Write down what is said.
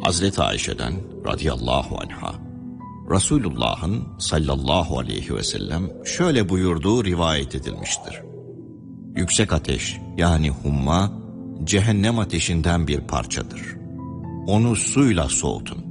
Hazreti Ayşe'den radıyallahu anha, Resulullah'ın sallallahu aleyhi ve sellem şöyle buyurduğu rivayet edilmiştir. Yüksek ateş yani humma cehennem ateşinden bir parçadır. Onu suyla soğutun.